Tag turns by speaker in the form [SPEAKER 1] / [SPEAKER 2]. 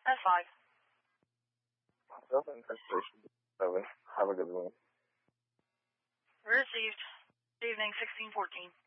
[SPEAKER 1] 5.
[SPEAKER 2] Delta Station 7. Have a good one.
[SPEAKER 1] Received. Evening 1614.